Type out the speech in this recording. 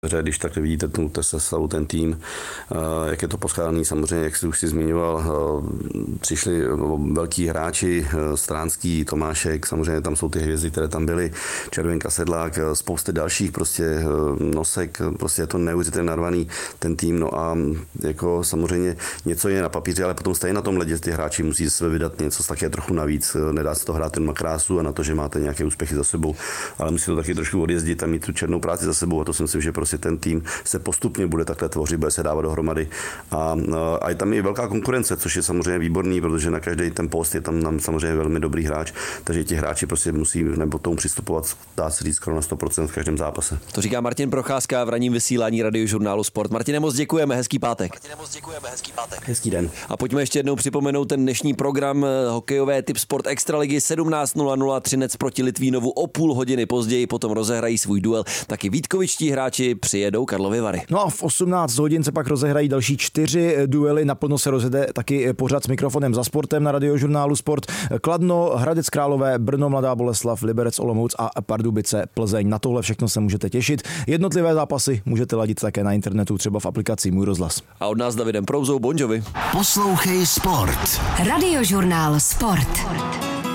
Když tak vidíte tu sestavu, ten tým, jak je to poskládaný, samozřejmě, jak jsi už si zmiňoval, přišli velký hráči, Stránský, Tomášek, samozřejmě tam jsou ty hvězdy, které tam byly, Červenka, Sedlák, spousty dalších, prostě Nosek, prostě je to neuvěřitelně narvaný ten tým, no a jako samozřejmě něco je na papíře, ale potom stejně na tom ledě ty hráči musí se vydat něco také trochu navíc, nedá se to hrát ten na krásu a na to, že máte nějaké úspěchy za sebou, ale musí to taky trošku odjezdit a mít tu černou práci za sebou a to si myslím, že prostě ten tým se postupně bude takhle tvořit, bude se dávat dohromady a je tam i velká konkurence, což je samozřejmě výborný, protože na každý ten post je tam samozřejmě velmi dobrý hráč, takže ti hráči prostě musí nebo tomu přistupovat, dá se říct skoro na 100% v každém zápase. To říká Martin Procházka v ranním vysílání Radiožurnálu Sport. Martine, moc děkujeme, hezký pátek. Hezký den. A pojďme ještě jednou připomenout ten dnešní program hokejové Tip Sport Extraligy 17:00 Třinec proti Litvínovu o půl hodiny později, potom rozehrají svůj duel. Taky vítkovičtí hráči přijedou Karlovy Vary. No a v 18 hodin se pak rozehrají další 4 duely, naplno se rozjede taky pořad s mikrofonem za sportem na Radiožurnálu Sport. Kladno, Hradec Králové, Brno, Mladá Boleslav, Liberec, Olomouc a Pardubice, Plzeň. Na tohle všechno se můžete těšit. Jednotlivé zápasy můžete ladit také na internetu, třeba v aplikaci Můj rozhlas. A od nás s Davidem Prouzou, Bon Jovi. Poslouchej Sport. Radiožurnál Sport.